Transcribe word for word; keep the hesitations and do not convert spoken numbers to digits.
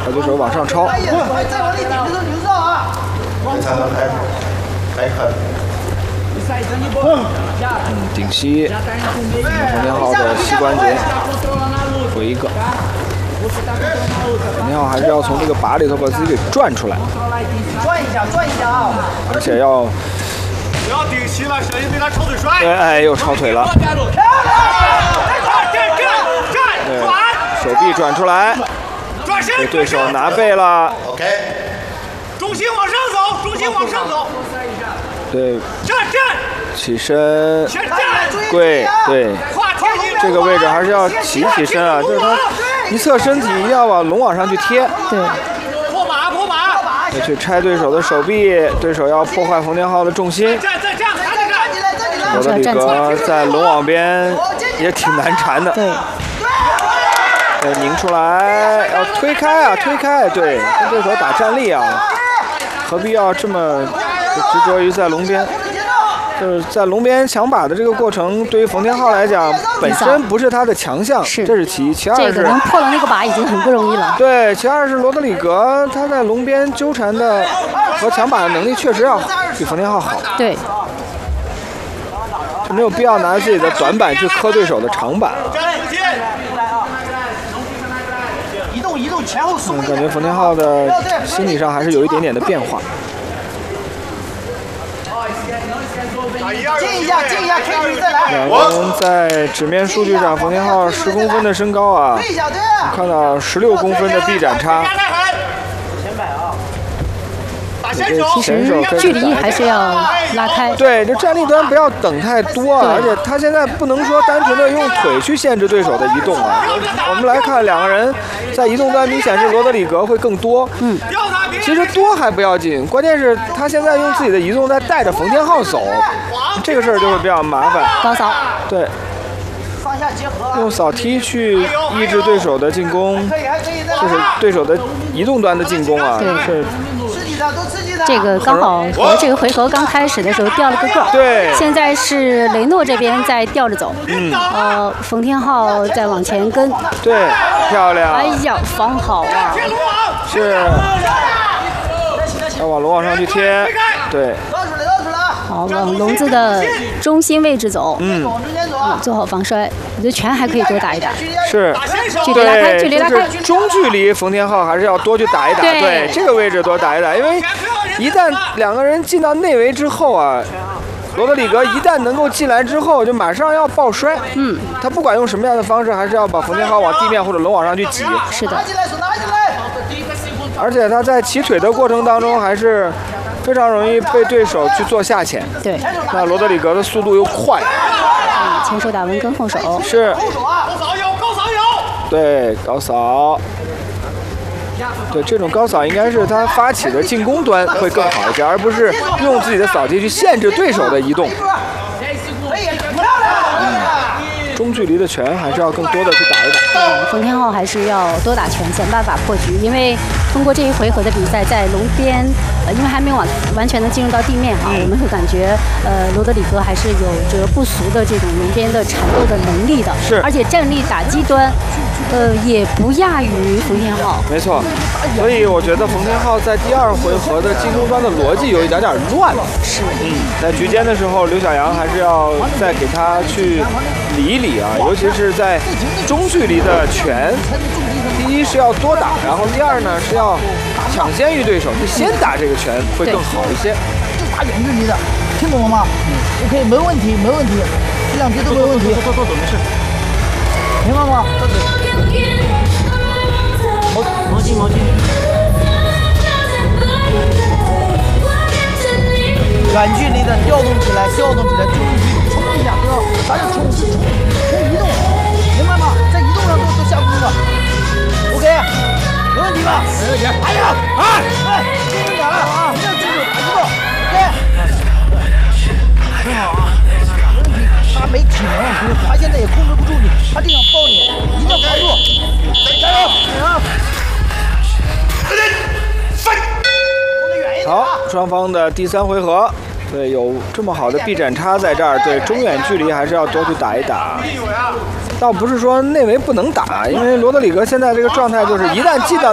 把对手往上抄。 再往里顶的时候你就知道啊。 才能开开开。 嗯，顶膝，冯天浩的膝关节回一个。冯天浩还是要从这个把里头把自己给转出来， 转一下，转一下啊！ 而且要不要顶膝了，小心被他抄腿摔。 对，哎，又抄腿了。 站站站对， 转， 手臂转出来， 转身， 给对手拿背了。 OK， 重心往上走，重心往上走。 对， 站站， 起身， 先站， 跪，对， 跨天际。 这个位置还是要起起身啊，就是他一侧身体一定要往龙网上去贴。 对， 破马，破马。 要去拆对手的手臂，对手要破坏冯天浩的重心。 站，再站，还得站。 起来，站起来！ 罗德里格在龙网边也挺难缠的。 对。 对，拧出来，要推开啊，推开，对，跟对手打站立啊，何必要这么执着于在龙边？就是在龙边抢把的这个过程，对于冯天浩来讲，本身不是他的强项， 是， 这是其一，其二是这个能破了那个把已经很不容易了。 对，其二是罗德里格他在龙边纠缠的和抢把的能力确实要比冯天浩好。 对， 就没有必要拿自己的短板去磕对手的长板。 移动移动，前后松。 嗯，感觉冯天浩的心理上还是有一点点的变化。 静一下，静一下，开始再来。 两个人在纸面数据上，冯天浩十公分的身高啊， 对一下，对。 看到十六公分的臂展差。 其实距离还是要拉开。 对，这站立端不要等太多啊，而且他现在不能说单纯的用腿去限制对手的移动啊。我们来看两个人在移动端，明显是罗德里格会更多。嗯，其实多还不要紧，关键是他现在用自己的移动在带着冯天浩走，这个事儿就会比较麻烦。 高扫。对。 上下结合， 用扫踢去抑制对手的进攻，就是对手的移动端的进攻啊，是。 这个刚好和这个回合刚开始的时候掉了个个儿， 对。 现在是雷诺这边在吊着走， 嗯， 呃，冯天浩在往前跟， 对，漂亮。 哎呀，防好啊！ 是。要往龙网上去贴，对。 好，往笼子的中心位置走， 嗯， 做好防摔。我觉得拳还可以多打一打， 是， 距离拉开，距离拉开。 中距离，冯天浩还是要多去打一打，对，对这个位置多打一打，因为一旦两个人进到内围之后啊，罗德里格一旦能够进来之后，就马上要抱摔， 嗯， 他不管用什么样的方式，还是要把冯天浩往地面或者龙网上去挤， 是的， 而且他在起腿的过程当中还是。 非常容易被对手去做下潜， 对。 那罗德里格的速度又快， 嗯，前手打温跟后手是。 高扫有，高扫有。 对，高扫。对，这种高扫应该是他发起的进攻端会更好一些，而不是用自己的扫踢去限制对手的移动。嗯，中距离的拳还是要更多的去打一打。 嗯，冯天浩还是要多打拳，想办法破局，因为通过这一回合的比赛，在龙边。 呃，因为还没有完完全的进入到地面啊，我们会感觉，呃，罗德里格还是有着不俗的这种龙边的缠斗的能力的， 是， 而且站立打击端，呃，也不亚于冯天浩。 没错，所以我觉得冯天浩在第二回合的进攻端的逻辑有一点点乱。 是， 嗯，在局间的时候，刘小阳还是要再给他去理一理啊，尤其是在中距离的拳，第一是要多打，然后第二呢是要。 抢先于对手，就先打这个拳会更好一些。 就打远距离的，听懂了吗？嗯 ，OK， 没问题，没问题，这两局都没问题。 走走走，没事。 明白吗？ 毛毛巾毛巾。 远距离的调动起来，调动起来，注意冲一下，不要，咱就冲冲冲移动，明白吗？在移动上都都下功夫。OK。 没问题吧？没问题。哎呀，哎哎，注意点了啊！不要记住打击动，对。很好啊，没问题。他没体能，他现在也控制不住你，他这样抱你，一定要防住。加油！加油！ 好，双方的第三回合，对，有这么好的臂展差在这儿，对，中远距离还是要多去打一打。 倒不是说内围不能打，因为罗德里格现在这个状态就是一旦进到